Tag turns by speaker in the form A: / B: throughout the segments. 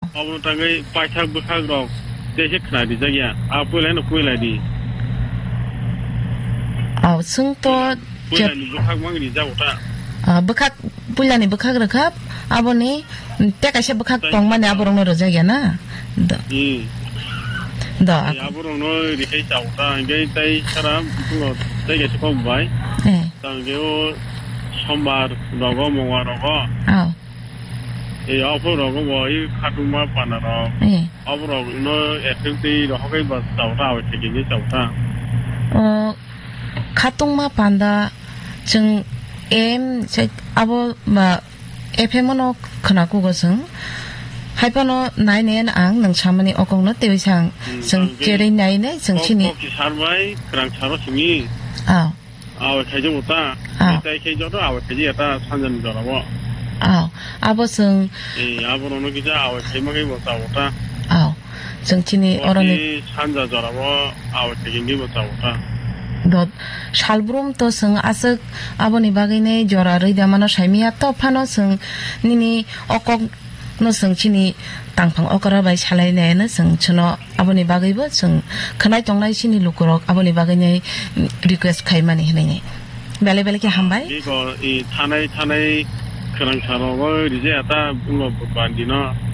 A: Abo tangai paithak bukhak rok tese khna di jagya. A puilai no puilai di.
B: 승또
A: Puilai ni bukhak mang di jauta.
B: bekak pulani bekak rekap aboni tekaise bekak tongmane aborongno rojagyana da
A: Abo rong no rikai jauta ngai tai sara bungo tai ge sikong bai. Tangai o sombar rogo mongwa rogo. Abo rogo boi khatuma panaro. Abo rogo no ethi ro hokai ba jauta awe thigi ni jauta.
B: 카톡마 판다 정 아보 에페모노 크나고 것은 하이퍼노 나이네는 앙 능참니 어공노 때위상 정 제레 나이네 정치니
A: 사르바이 그랑 차로 심이 아we khaijo uta tai khaijo to awe khaji ata sanjan jorabo
B: 아버승
A: 아버로는 기자 아we khaimagai bota uta
B: 정치니 어런이
A: 산자 jorabo awe khaji bota uta
B: 너 샬브롬 또승 아석 아버니 바기네 조라르 다마노 샤미야 또 파노승 니니 어꼭 노승 치니 땅팡 어거라바이 샬라이네는 승 츠노 아버니 바기버 승 그나이 동나이 신이 루코록 아버니 바기네 리퀘스트 카이마니 해네니 벨레벨게 한바이
A: 이거 이 타나이 그랑 차로고 이제 아따 뭐 반디노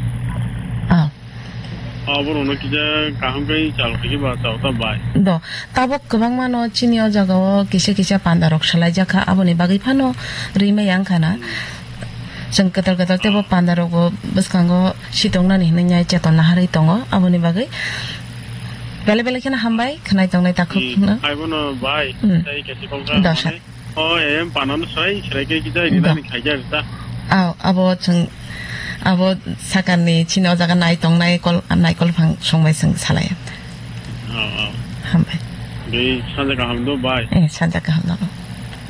A: 아버로는 기자 가한가이 잘하기 봐서 바이
B: 너 따복 그방만어 치니 여자가 기시기시 반다록 살라이자카 아버니 바기 파노 리메 양카나 정ቀ달ቀ달 때보 반다로고 버스칸고 시동나니 했느냐 있자던 하리 동어 아버니 바기 벨레벨레키나 한바이 그나이 동나이 다크나
A: 아이보노 바이 사이 계시 공사 엠 바나노 사이 시라게 기자 이나니 가자르다
B: 아버 정 아버 사간니 지나자가 나이 동나이 걸 방 송매승 살아요. 한번.
A: 네, 산자가 함도 바이.
B: 네, 산자가 함도.